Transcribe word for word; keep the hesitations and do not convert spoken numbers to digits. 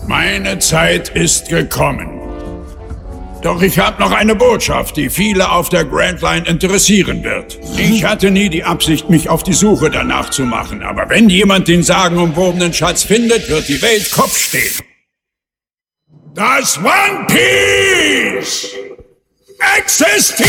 Meine Zeit ist gekommen. Doch ich habe noch eine Botschaft, die viele auf der Grand Line interessieren wird. Ich hatte nie die Absicht, mich auf die Suche danach zu machen, aber wenn jemand den sagenumwobenen Schatz findet, wird die Welt Kopf stehen. Das One Piece existiert!